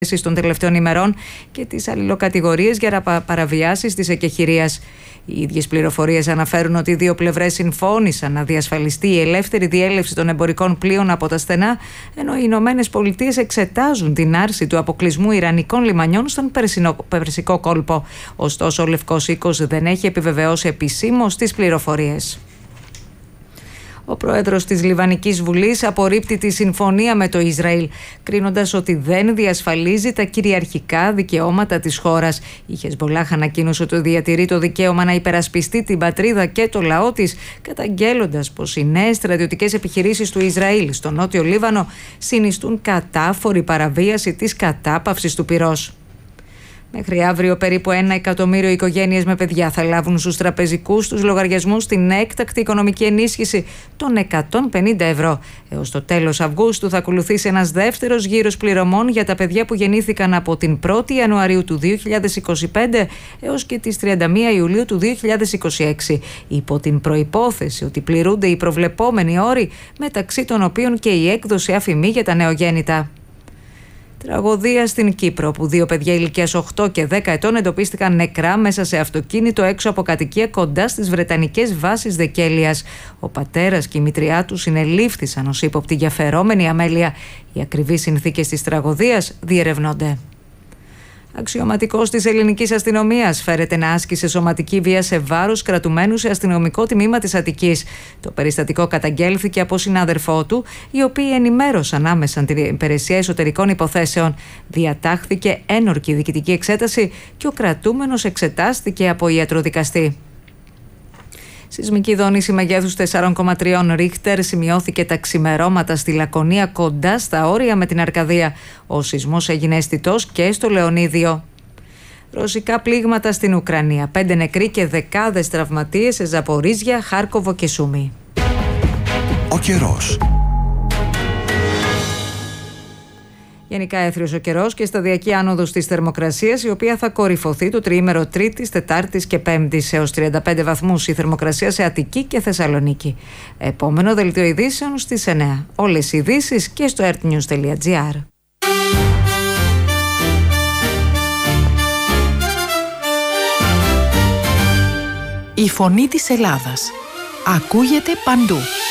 των τελευταίων ημερών και τις αλληλοκατηγορίες για παραβιάσεις της εκεχηρίας. Οι ίδιες πληροφορίες αναφέρουν ότι οι δύο πλευρές συμφώνησαν να διασφαλιστεί η ελεύθερη διέλευση των εμπορικών πλοίων από τα στενά, ενώ οι Ηνωμένες Πολιτείες εξετάζουν την άρση του αποκλεισμού ιρανικών λιμανιών στον Περσικό κόλπο. Ωστόσο, ο Λευκός Οίκος δεν έχει επιβεβαιώσει επισήμως τις πληροφορίες. Ο πρόεδρος της Λιβανικής Βουλής απορρίπτει τη συμφωνία με το Ισραήλ, κρίνοντας ότι δεν διασφαλίζει τα κυριαρχικά δικαιώματα της χώρας. Η Χεσμπολάχ ανακοίνωσε ότι διατηρεί το δικαίωμα να υπερασπιστεί την πατρίδα και το λαό της, καταγγέλλοντας πως οι νέες στρατιωτικές επιχειρήσεις του Ισραήλ στο νότιο Λίβανο συνιστούν κατάφορη παραβίαση της κατάπαυσης του πυρός. Μέχρι αύριο περίπου 1 εκατομμύριο οικογένειες με παιδιά θα λάβουν στους τραπεζικούς τους λογαριασμούς την έκτακτη οικονομική ενίσχυση των 150 ευρώ. Έως το τέλος Αυγούστου θα ακολουθήσει ένας δεύτερος γύρος πληρωμών για τα παιδιά που γεννήθηκαν από την 1η Ιανουαρίου του 2025 έως και τις 31 Ιουλίου του 2026, υπό την προϋπόθεση ότι πληρούνται οι προβλεπόμενοι όροι, μεταξύ των οποίων και η έκδοση αφημί για τα νεογέννητα. Τραγωδία στην Κύπρο, όπου δύο παιδιά ηλικίας 8 και 10 ετών εντοπίστηκαν νεκρά μέσα σε αυτοκίνητο έξω από κατοικία κοντά στις βρετανικές βάσεις Δεκέλειας. Ο πατέρας και η μητριά του συνελήφθησαν ως ύποπτοι για φερόμενη αμέλεια. Οι ακριβείς συνθήκες της τραγωδίας διερευνώνται. Αξιωματικός της ελληνικής αστυνομίας φέρεται να άσκησε σωματική βία σε βάρος κρατουμένου σε αστυνομικό τμήμα της Αττικής. Το περιστατικό καταγγέλθηκε από συνάδελφό του, οι οποίοι ενημέρωσαν άμεσα την υπηρεσία εσωτερικών υποθέσεων. Διατάχθηκε ένορκη διοικητική εξέταση και ο κρατούμενος εξετάστηκε από ιατροδικαστή. Σεισμική δόνηση μεγέθους 4,3 Ρίχτερ σημειώθηκε τα ξημερώματα στη Λακωνία κοντά στα όρια με την Αρκαδία. Ο σεισμός έγινε αισθητός και στο Λεωνίδιο. Ρωσικά πλήγματα στην Ουκρανία. 5 νεκροί και δεκάδες τραυματίες σε Ζαπορίζια, Χάρκοβο και Σούμι. Ο καιρός. Γενικά έθριος ο καιρός και σταδιακή άνοδος της θερμοκρασίας, η οποία θα κορυφωθεί το τριήμερο Τρίτης, Τετάρτης και Πέμπτης έως 35 βαθμούς η θερμοκρασία σε Αττική και Θεσσαλονίκη. Επόμενο δελτίο ειδήσεων στις 9. Όλες οι ειδήσεις και στο earthnews.gr. Η φωνή της Ελλάδας ακούγεται παντού.